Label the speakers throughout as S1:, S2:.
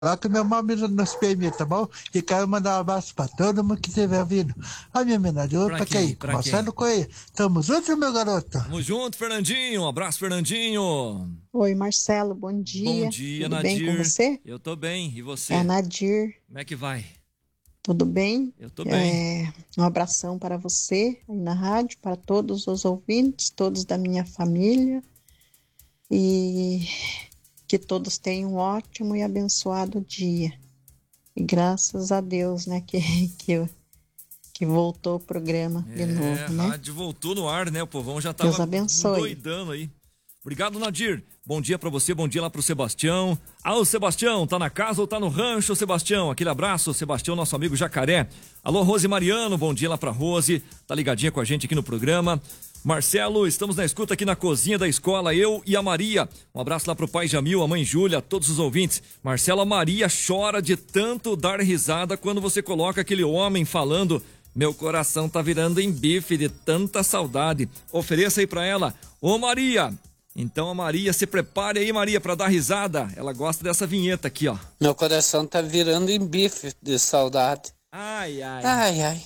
S1: Coloca meu nome nos permite, tá bom? E quero mandar um abraço pra todo mundo que estiver vindo. A minha homenagem pra quem? Marcelo Coelho. Tamo junto, meu garoto.
S2: Tamo junto, Fernandinho. Um abraço, Fernandinho.
S3: Oi, Marcelo, bom dia.
S2: Bom dia,
S3: Tudo
S2: Nadir.
S3: bem com você?
S2: Eu tô bem, e você?
S3: É a Nadir.
S2: Como é que vai?
S3: Tudo bem?
S2: Eu tô bem.
S3: Um abração para você aí na rádio, para todos os ouvintes, todos da minha família. E que todos tenham um ótimo e abençoado dia. E graças a Deus, né, que voltou o programa de novo, né?
S2: A rádio voltou no ar, né? O povão já
S3: Deus
S2: tava
S3: abençoe.
S2: doidando aí. Obrigado, Nadir. Bom dia pra você, bom dia lá pro Sebastião. Alô, Sebastião, tá na casa ou tá no rancho, Sebastião? Aquele abraço, Sebastião, nosso amigo Jacaré. Alô, Rose Mariano, bom dia lá pra Rose. Tá ligadinha com a gente aqui no programa. Marcelo, estamos na escuta aqui na cozinha da escola, eu e a Maria. Um abraço lá pro pai Jamil, a mãe Júlia, a todos os ouvintes. Marcelo, a Maria chora de tanto dar risada quando você coloca aquele homem falando: meu coração tá virando em bife de tanta saudade. Ofereça aí pra ela. Ô, Maria! Então a Maria, se prepare aí, Maria, pra dar risada. Ela gosta dessa vinheta aqui, ó.
S4: Meu coração tá virando em bife de saudade.
S2: Ai, ai.
S4: Ai, ai.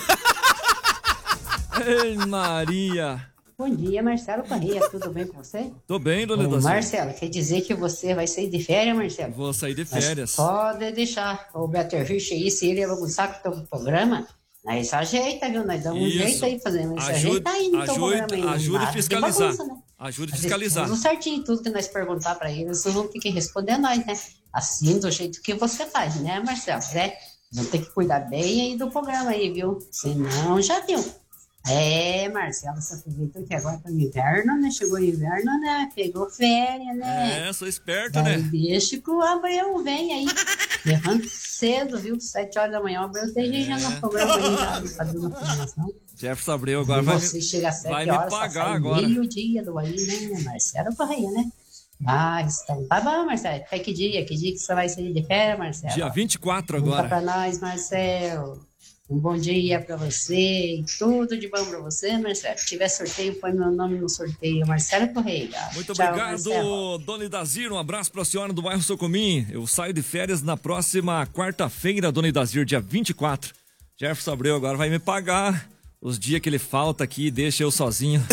S2: Ei, Maria.
S5: Bom dia, Marcelo Correia, tudo bem com você?
S2: Tô bem, dona Daci.
S5: Marcelo, quer dizer que você vai sair de férias, Marcelo?
S2: Vou sair de férias.
S5: Mas pode deixar o Betterfish aí, se ele bagunçar com o teu programa, nós ajeita, viu? Nós damos um jeito aí, fazendo isso. Ajeita aí no teu programa aí.
S2: Ajude a fiscalizar.
S5: Bagunça, né?
S2: Ajude a fiscalizar.
S5: Tudo certinho, tudo que nós perguntar pra eles, vocês vão ter que responder a nós, né? Assim, do jeito que você faz, né, Marcelo? Né? Vão ter que cuidar bem aí do programa aí, viu? Senão, já viu. Marcelo, você aproveitou que agora tá no inverno, né? Chegou o inverno, né? Pegou férias, né?
S2: Sou esperto, né?
S5: Deixa que o Abreu vem aí. Levanta cedo, viu? 7 horas da manhã, o Abreu tem já no programa aí, já fazendo a programação.
S2: Jefferson Abreu agora vai
S5: me
S2: horas, pagar agora.
S5: Meio-dia do aí, né? Marcelo Correia, né? Então tá bom, Marcelo. Até que dia? Que dia que você vai sair de férias, Marcelo?
S2: Dia 24 agora.
S5: Conta pra nós, Marcelo. Um bom dia pra você e tudo de bom pra você, Marcelo. Se tiver sorteio, põe meu nome no sorteio. Marcelo Correia.
S2: Muito
S5: Tchau,
S2: obrigado,
S5: Marcelo.
S2: dona Idazir. Um abraço pra senhora do bairro Socomim. Eu saio de férias na próxima quarta-feira, dona Idazir, dia 24. Jefferson Abreu agora vai me pagar os dias que ele falta aqui e deixa eu sozinho.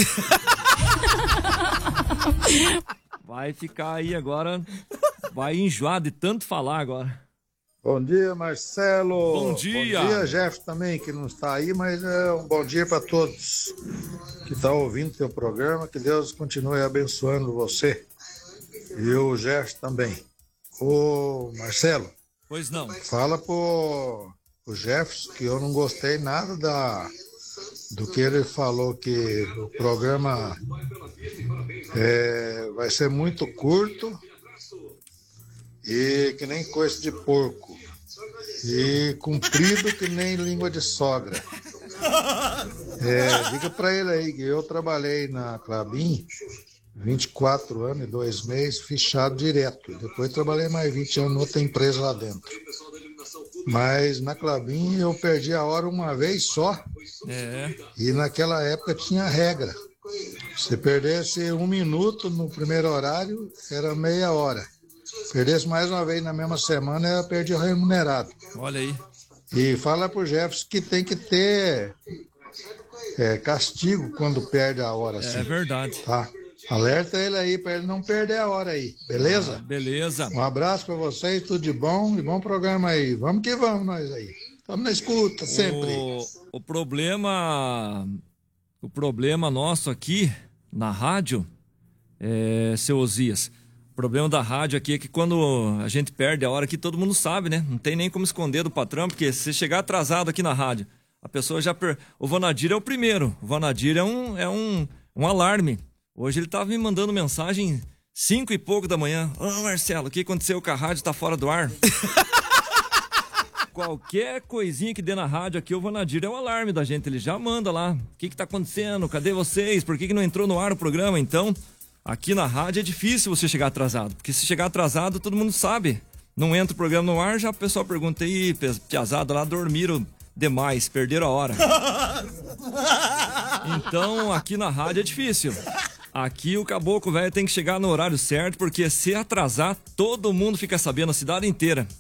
S2: Vai ficar aí agora, vai enjoar de tanto falar agora.
S6: Bom dia, Marcelo.
S2: Bom dia.
S6: Bom dia, Jeff também, que não está aí, mas é um bom dia para todos que estão ouvindo teu programa. Que Deus continue abençoando você e o Jeff também. Ô, Marcelo.
S2: Pois não.
S6: Fala pro Jefferson que eu não gostei nada do que ele falou, que o programa vai ser muito curto e que nem coice de porco e comprido que nem língua de sogra. Diga pra ele aí que eu trabalhei na Klabin 24 anos e 2 meses, fichado direto. Depois trabalhei mais 20 anos em outra empresa lá dentro. Mas na Klabin eu perdi a hora uma vez só. E naquela época tinha regra. Se perdesse 1 minuto no primeiro horário, era meia hora. Perdesse mais uma vez na mesma semana, eu perdi o remunerado.
S2: Olha aí.
S6: E fala pro Jefferson que tem que ter castigo quando perde a hora. Assim.
S2: É verdade.
S6: Tá? Alerta ele aí pra ele não perder a hora aí, beleza?
S2: Beleza.
S6: Um abraço pra vocês, tudo de bom e bom programa aí. Vamos que vamos nós aí. Estamos na escuta sempre.
S2: O problema nosso aqui na rádio, seu Osias, o problema da rádio aqui é que quando a gente perde a hora aqui, todo mundo sabe, né? Não tem nem como esconder do patrão, porque se chegar atrasado aqui na rádio, a pessoa já... O Vanadir é o primeiro. O Vanadir é um alarme. Hoje ele tava me mandando mensagem 5 e pouco da manhã. Marcelo, o que aconteceu com a rádio? Tá fora do ar? Qualquer coisinha que dê na rádio aqui, o Vanadir é o alarme da gente. Ele já manda lá. O que tá acontecendo? Cadê vocês? Por que não entrou no ar o programa? Então, aqui na rádio é difícil você chegar atrasado. Porque se chegar atrasado, todo mundo sabe. Não entra o programa no ar, já o pessoal pergunta aí, piazada lá, dormiram demais, perderam a hora. Então, aqui na rádio é difícil. Aqui o caboclo velho tem que chegar no horário certo, porque se atrasar, todo mundo fica sabendo, a cidade inteira.